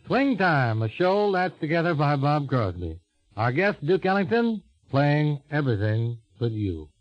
Swing Time, a show that's together by Bob Crosby. Our guest, Duke Ellington, playing Everything But You.